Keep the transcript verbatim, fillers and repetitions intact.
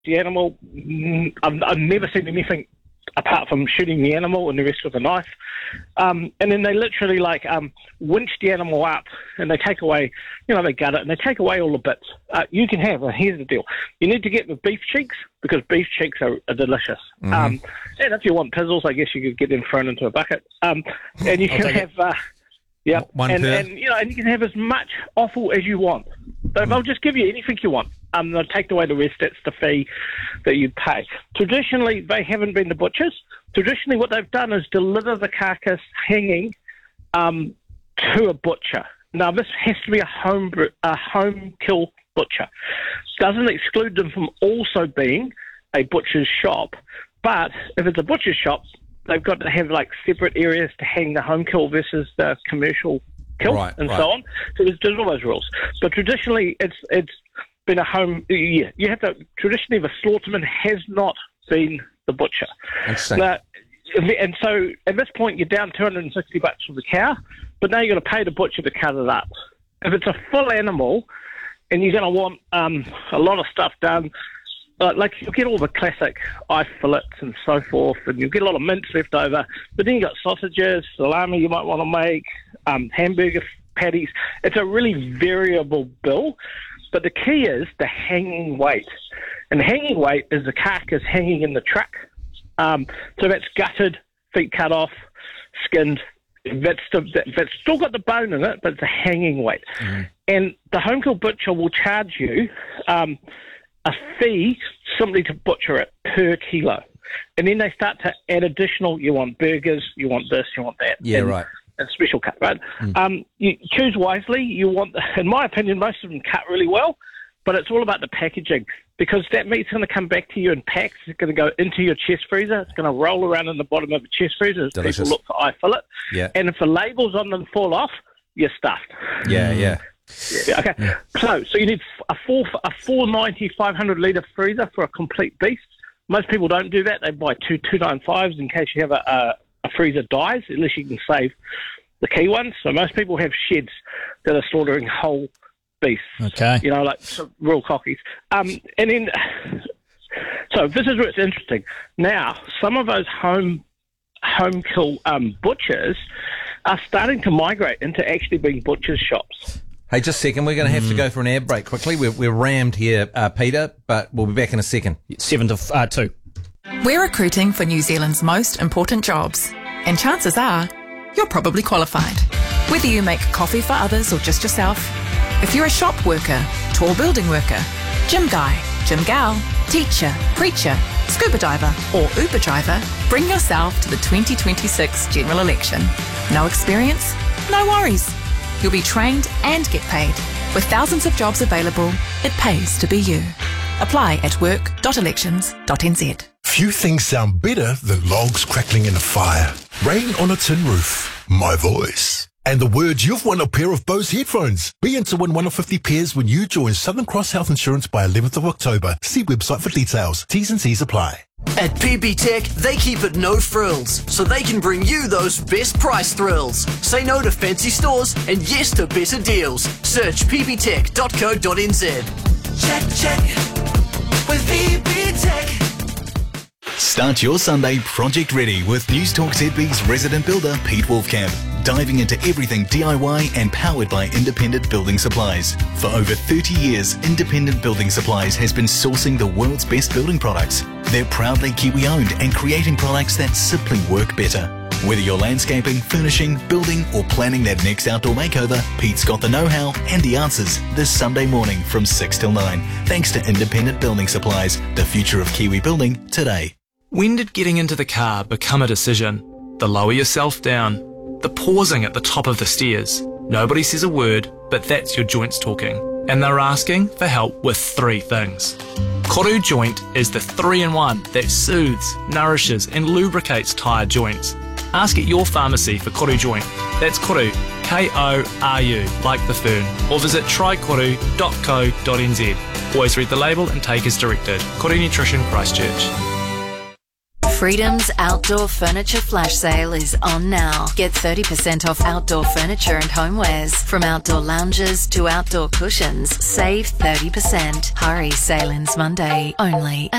the animal. I've, I've never seen anything apart from shooting the animal and the rest with a knife. Um, and then they literally like um, winch the animal up and they take away, you know, they gut it and they take away all the bits. Uh, you can have, and here's the deal, you need to get the beef cheeks because beef cheeks are, are delicious. Mm-hmm. Um, and if you want pizzles, I guess you could get them thrown into a bucket. Um, and you can have, uh, yeah, One and, per. and, you know, and you can have as much offal as you want. So they'll just give you anything you want. Um, they'll take away the rest. That's the fee that you pay. Traditionally, they haven't been the butchers. Traditionally, what they've done is deliver the carcass hanging um, to a butcher. Now, this has to be a home a home kill butcher. Doesn't exclude them from also being a butcher's shop. But if it's a butcher's shop, they've got to have like separate areas to hang the home kill versus the commercial kill, right, and right. so on. So there's, there's all those rules. But traditionally, it's it's been a home. Yeah, you have to. Traditionally, the slaughterman has not been the butcher. Interesting. Now, and so at this point, you're down two hundred sixty bucks for the cow, but now you've got to pay the butcher to cut it up. If it's a full animal, and you're going to want um, a lot of stuff done. Uh, like you'll get all the classic eye fillets and so forth, and you'll get a lot of mince left over. But then you've got sausages, salami you might want to make, um, hamburger patties. It's a really variable bill. But the key is the hanging weight. And the hanging weight is the carcass hanging in the truck. Um, so that's gutted, feet cut off, skinned. That's, the, that's still got the bone in it, but it's a hanging weight. Mm. And the home kill butcher will charge you Um, a fee simply to butcher it per kilo. And then they start to add additional, you want burgers, you want this, you want that. Yeah, and, right. And special cut, right? Mm. Um, you choose wisely. You want, in my opinion, most of them cut really well, but it's all about the packaging because that meat's going to come back to you in packs. It's going to go into your chest freezer. It's going to roll around in the bottom of the chest freezer as Delicious. people look for eye fillet. Yeah. And if the labels on them fall off, you're stuffed. Yeah, yeah. Yeah, okay. Yeah. So, so you need a four a four ninety five hundred litre freezer for a complete beast. Most people don't do that. They buy two two nine fives in case you have a, a, a freezer dies, unless you can save the key ones. So most people have sheds that are slaughtering whole beasts. Okay. You know, like some real cockies. Um, and then, so this is where it's interesting. Now, some of those home home kill um, butchers are starting to migrate into actually being butchers' shops. Hey, just a second. We're going to have mm. to go for an air break quickly. We're, we're rammed here, uh, Peter, but we'll be back in a second. Seven to uh, two. We're recruiting for New Zealand's most important jobs, and chances are you're probably qualified. Whether you make coffee for others or just yourself, if you're a shop worker, tall building worker, gym guy, gym gal, teacher, preacher, scuba diver or Uber driver, bring yourself to the twenty twenty-six general election. No experience? No worries. You'll be trained and get paid. With thousands of jobs available, it pays to be you. Apply at work dot elections dot n z. Few things sound better than logs crackling in a fire, rain on a tin roof, my voice, and the words you've won a pair of Bose headphones. Be in to win one of fifty pairs when you join Southern Cross Health Insurance by eleventh of October. See website for details. T's and C's apply. At P B Tech, they keep it no frills, so they can bring you those best price thrills. Say no to fancy stores and yes to better deals. Search p b tech dot co dot n z. Check, check, with P B Tech. Start your Sunday project ready with News Talk Z B's resident builder Pete Wolfcamp. Diving into everything D I Y and powered by Independent Building Supplies. For over thirty years, Independent Building Supplies has been sourcing the world's best building products. They're proudly Kiwi owned and creating products that simply work better. Whether you're landscaping, furnishing, building or planning that next outdoor makeover, Pete's got the know-how and the answers this Sunday morning from six till nine. Thanks to Independent Building Supplies, the future of Kiwi building today. When did getting into the car become a decision? The lower yourself down, the pausing at the top of the stairs. Nobody says a word, but that's your joints talking. And they're asking for help with three things. Koru Joint is the three-in-one that soothes, nourishes and lubricates tired joints. Ask at your pharmacy for Koru Joint. That's Koru, K O R U, like the fern. Or visit try koru dot co dot n z. Always read the label and take as directed. Koru Nutrition, Christchurch. Freedom's outdoor furniture flash sale is on now. Get thirty percent off outdoor furniture and homewares. From outdoor lounges to outdoor cushions, save thirty percent. Hurry, sale ends Monday only.